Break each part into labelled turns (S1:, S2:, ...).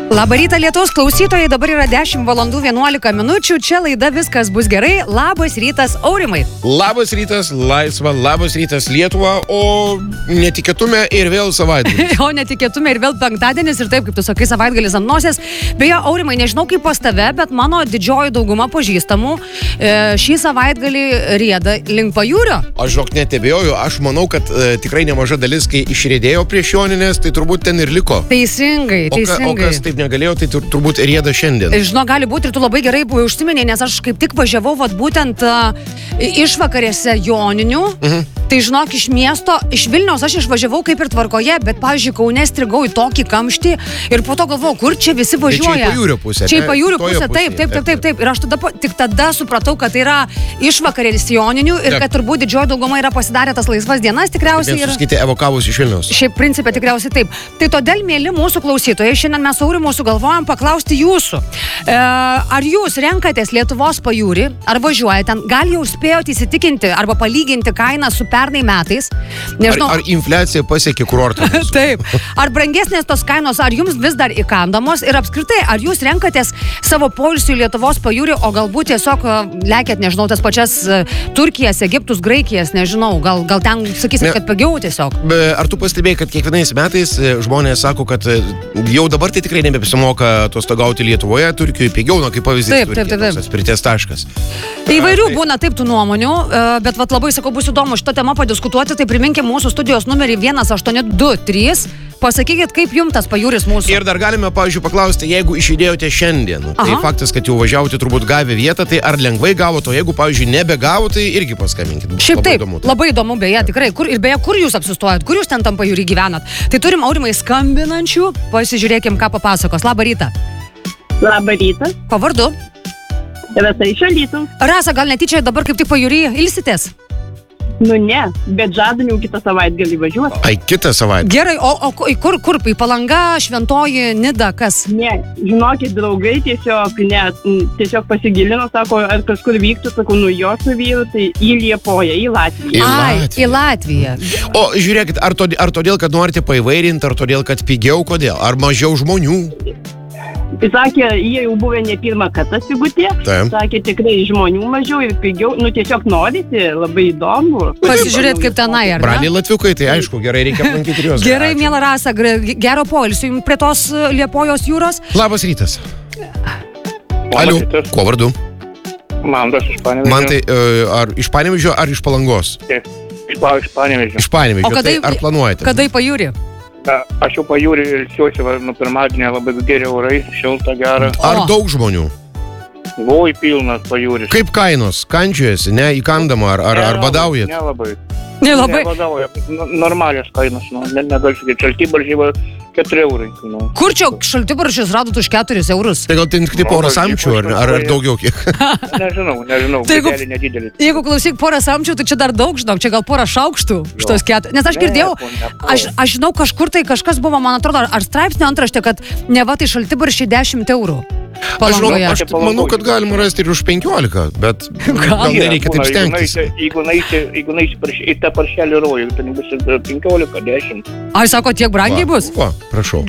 S1: Labą rytą, Lietuvos klausytojai, dabar yra 10 valandų 11 minučių, čia laida Viskas bus gerai. Labas rytas, Aurimai.
S2: Labas rytas, Laisva, labas rytas, Lietuva, o netikėtume ir vėl savaitgalis.
S1: O netikėtume ir vėl penktadienis ir taip, kaip tu sakai, savaitgalis ant nosies. Beje, Aurimai, nežinau kaip pas tave, bet mano didžioji dauguma pažįstamų šį savaitgalį rieda link Pajūrio.
S2: Aš žinok, netebėjau, aš manau, kad tikrai nemaža dalis, kai išriedėjo prieš Joninės, tai turbūt ten ir liko.
S1: Teisingai.
S2: O kas taip negalėjo, tai turbūt rieda šiandien.
S1: Žinau, gali būti ir tu labai gerai užsiminėjai, nes aš kaip tik važiavau būtent išvakarėse Joninių. Tai žinok, iš miesto, iš Vilniaus aš išvažiavau kaip ir tvarkoje, bet, pavyzdžiui, Kaune strigau į tokį kamštį ir po to galvojau, kur čia visi važiuoja.
S2: Tai čia į Pajūrio pusę.
S1: Čia į Pajūrio pusę, taip. Ir aš tik tada supratau, kad tai yra išvakarėlis Joninių ir kad turbūt didžioji dauguma yra pasidarę tas laisvas dienas tikriausiai.
S2: Ir suskaitė evakavus iš Vilniaus.
S1: Šiaip principė tikriausiai taip. Tai todėl, mėly mūsų klausytojai, šiandien mes Aurimu sugalvojam paklausti jūsų. Ar jūs renkatės Lietuvos pajūrį, ar važiuojate ten, gal jau spėjote įsitikinti arba palyginti kainą su pernai metais? Nežinau.
S2: Ar infliacija pasiekė kurortą?
S1: Taip. Ar brangesnės tos kainos, ar jums vis dar įkandamos ir apskritai, ar jūs renkatės savo poilsių Lietuvos pajūrį, o galbūt tiesiog lekėt, nežinau, tas pačias Turkijas, Egiptus, Graikijas, nežinau, gal ten sakysit, kad pigiau tiesiog.
S2: Ar tu pastebėjai, kad kiekvienais metais žmonės sako, kad jau dabar tai tikrai nebesimoka atostogauti Lietuvoje, Turkijoje pigiau, kaip pavyzdys, Turkija, toks atspirties taškas.
S1: Įvairių būna taip tų nuomonių, bet labai, sakau, bus įdomu šitą temą padiskutuoti, tai priminkim mūsų studijos numerį 1823. Pasakykit, kaip jums tas pajūris mūsų.
S2: Ir dar galime, pavyzdžiui, paklausti, jeigu išjudėjote šiandien, tai faktas, kad jau važiavote turbūt gavę vietą, tai ar lengvai gavote, o jeigu, pavyzdžiui, nebegavote, tai irgi paskambinkit.
S1: Šiaip taip, labai įdomu, beje, tikrai. Kur jūs apsistojat, kur jūs ten tam pajūrį gyvenat? Tai turim, Aurimai, skambinančių, pasižiūrėkim, ką papasakos. Labą rytą.
S3: Labą rytą.
S1: Pavardu?
S3: Rasa iš Alytaus.
S1: Rasa, gal netyčia dabar kaip tik pajūrį ilsitės?
S3: Nu ne, bet žadam jau kitą savaitgalį važiuoti.
S2: Ai, kitą savaitę.
S1: Gerai, o kur? Į Palanga, Šventoji, Nida, kas?
S3: Ne, žinokit, draugai tiesiog pasigilino, sako, ar kažkur vyktų, sako, jo su vyru, tai į Liepoją, į Latviją.
S1: Į Latviją.
S2: O žiūrėkit, ar todėl, kad norite paįvairinti, ar todėl, kad pigiau, kodėl? Ar mažiau žmonių?
S3: Jis sakė, jie jau buvę ne pirmą kartą Sigutė. Sakė, tikrai žmonių mažiau ir pigiau. Nu, tiesiog norisi, labai įdomu.
S1: Pasižiūrėt, kaip tenai, ar ne?
S2: Braniai latviukai, tai aišku, gerai, reikia aplankyti ir juos.
S1: Gerai, miela Rasa, gero poilsio jums prie tos Liepojos jūros.
S2: Labas rytas. Aliu, kuo vardu?
S4: Mantas iš Panevėžio.
S2: Mantai, ar iš Panevėžio, ar iš Palangos?
S4: Taip, iš Panevėžio.
S2: Iš Panevėžio, tai ar planuojate?
S1: Kada į pajūrį?
S4: Aš jau pajūrį ilsiuosi, nuo pirmadienį labai geri orai, šilta, gera.
S2: Ar daug žmonių?
S4: Buvo įpilnas pajūris.
S2: Kaip kainos? Kandžiojasi, ne? Įkandama, ar badaujat?
S4: Nelabai.
S1: Nelabai?
S4: Normalios kainos, negaliu sakyti, šaltibaržiai 4 eurai.
S1: Kur čia šaltibaržius radot už 4 eurus?
S2: Tai gal tai tik porą samčių, ar daugiau kiek?
S4: Nežinau, bedelį nedidelį.
S1: Jeigu klausyk porą samčių, tai čia dar daug, žinau, čia gal porą šaukštų šitos 4. Nes aš girdėjau, aš žinau, kažkur tai kažkas buvo, man atrodo, ar straipsnio antraštė, kad neva tai šaltibaržiai 10 eurų.
S2: Aš manau, kad galima rasti ir už 15, bet gal nereikia taip stengtis.
S4: Jeigu naisi į tą paršelį rojų, tai bus 15, 10.
S1: Ai, sako, tiek brangiai bus?
S2: Prašau.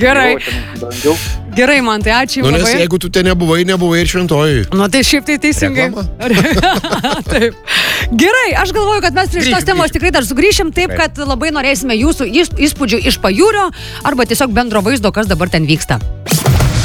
S1: Gerai, man tai ačiū labai.
S2: Nes jeigu tu ten nebuvai ir Šventojoj.
S1: Nu, tai šiaip tai teisingai. Taip. Gerai, aš galvoju, kad mes prie šitos temos tikrai dar sugrįšim, taip, kad labai norėsime jūsų įspūdžių iš pajūrio arba tiesiog bendro vaizdo, kas dabar ten vyksta.